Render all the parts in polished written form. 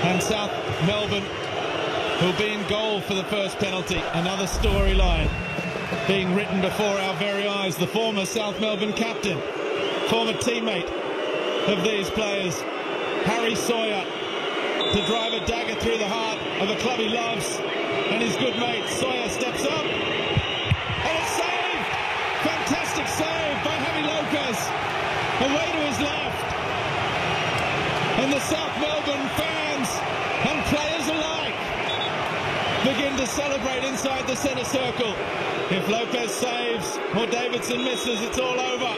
And South Melbourne will be in goal for the first penalty. Another storyline being written before our very eyes. The former South Melbourne captain, former teammate of these players, Harry Sawyer, to drive a dagger through the heart of a club he loves and his good mate. Sawyer steps up and it's saved! Fantastic save by Javi Lopez, away to his left. And the South Melbourne fans and players alike begin to celebrate inside the centre circle. If Lopez saves or Davidson misses, it's all over.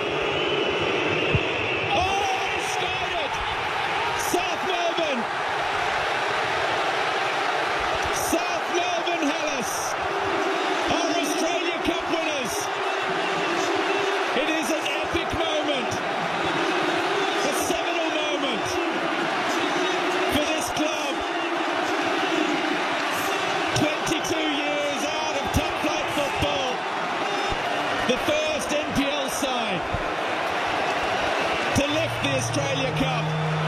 The first NPL side to lift the Australia Cup.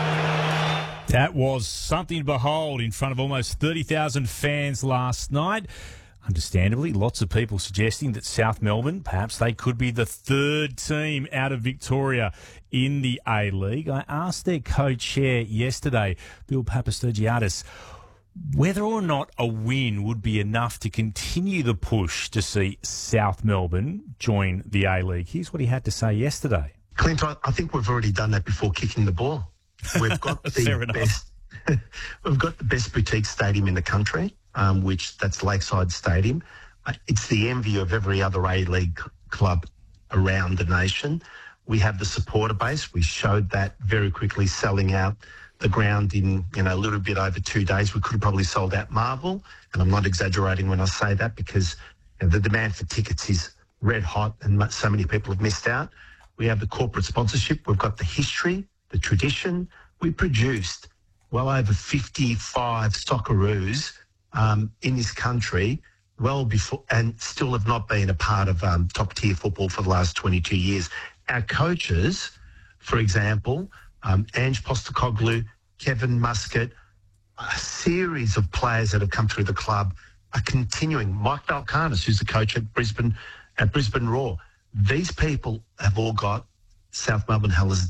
That was something to behold in front of almost 30,000 fans last night. Understandably, lots of people suggesting that South Melbourne, perhaps they could be the third team out of Victoria in the A-League. I asked their co-chair yesterday, Bill Papastergiadis, whether or not a win would be enough to continue the push to see South Melbourne join the A-League. Here's what he had to say yesterday. Clint, I think we've already done that before kicking the ball. We've got the best. We've got the best boutique stadium in the country, which that's Lakeside Stadium. It's the envy of every other A-League club around the nation. We have the supporter base. We showed that very quickly, selling out the ground in a little bit over 2 days. We could have probably sold out Marvel, and I'm not exaggerating when I say that because the demand for tickets is red hot and so many people have missed out. We have the corporate sponsorship. We've got the history, the tradition. We produced well over 55 Socceroos in this country well before, and still have not been a part of top-tier football for the last 22 years. Our coaches, for example, Ange Postecoglou, Kevin Muscat, a series of players that have come through the club are continuing. Mike Valkanis, who's the coach at Brisbane Roar. These people have all got South Melbourne Hela's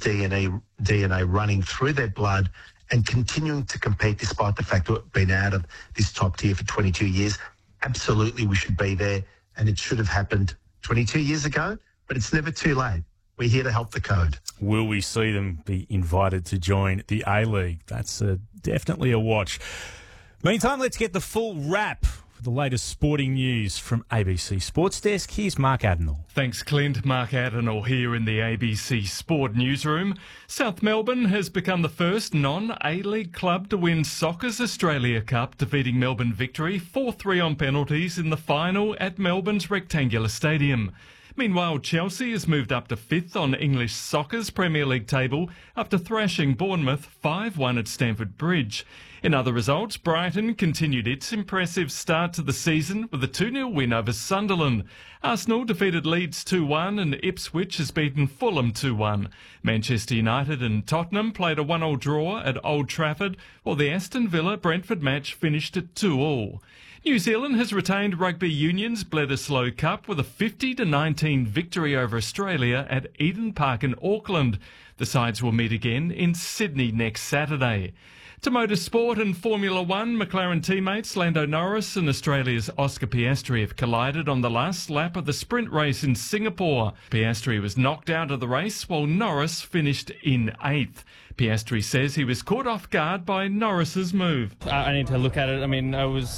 DNA running through their blood and continuing to compete despite the fact that we've been out of this top tier for 22 years. Absolutely, we should be there, and it should have happened 22 years ago, but it's never too late. We're here to help the code. Will we see them be invited to join the A-League? That's definitely a watch. Meantime, let's get the full wrap for the latest sporting news from ABC Sports Desk. Here's Mark Adenall. Thanks, Clint. Mark Adenall here in the ABC Sport newsroom. South Melbourne has become the first non-A-League club to win Soccer's Australia Cup, defeating Melbourne Victory 4-3 on penalties in the final at Melbourne's Rectangular Stadium. Meanwhile, Chelsea has moved up to 5th on English Soccer's Premier League table after thrashing Bournemouth 5-1 at Stamford Bridge. In other results, Brighton continued its impressive start to the season with a 2-0 win over Sunderland. Arsenal defeated Leeds 2-1 and Ipswich has beaten Fulham 2-1. Manchester United and Tottenham played a 1-1 draw at Old Trafford, while the Aston Villa-Brentford match finished at 2-2. New Zealand has retained Rugby Union's Bledisloe Cup with a 50-19 victory over Australia at Eden Park in Auckland. The sides will meet again in Sydney next Saturday. To motorsport and Formula One, McLaren teammates Lando Norris and Australia's Oscar Piastri have collided on the last lap of the sprint race in Singapore. Piastri was knocked out of the race while Norris finished in 8th. Piastri says he was caught off guard by Norris's move. I need to look at it. I mean,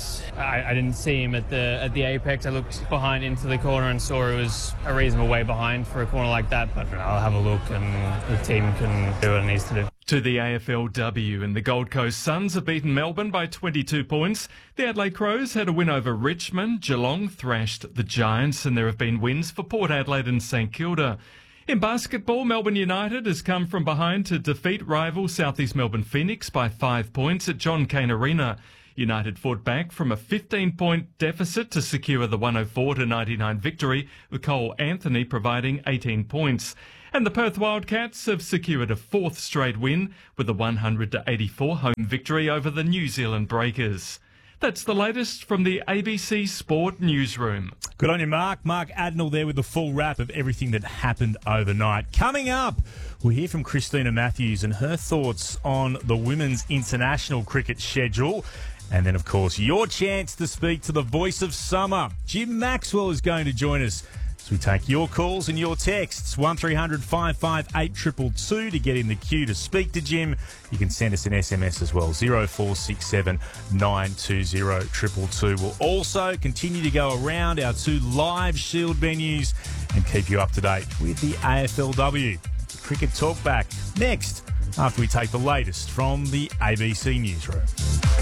I didn't see him at the apex. I looked behind into the corner and saw it was a reasonable way behind for a corner like that. But I'll have a look and the team can do what it needs to do. To the AFLW, and the Gold Coast Suns have beaten Melbourne by 22 points. The Adelaide Crows had a win over Richmond. Geelong thrashed the Giants, and there have been wins for Port Adelaide and St Kilda. In basketball, Melbourne United has come from behind to defeat rival South East Melbourne Phoenix by 5 points at John Cain Arena. United fought back from a 15-point deficit to secure the 104-99 victory, with Cole Anthony providing 18 points. And the Perth Wildcats have secured a fourth straight win with a 100-84 home victory over the New Zealand Breakers. That's the latest from the ABC Sport Newsroom. Good on you, Mark. Mark Adnell there with the full wrap of everything that happened overnight. Coming up, we'll hear from Christina Matthews and her thoughts on the women's international cricket schedule. And then, of course, your chance to speak to the voice of summer. Jim Maxwell is going to join us. So we take your calls and your texts, 1300 558 222 to get in the queue to speak to Jim. You can send us an SMS as well, 0467 920 222. We'll also continue to go around our two live Shield venues and keep you up to date with the AFLW. The Cricket Talk back next after we take the latest from the ABC Newsroom.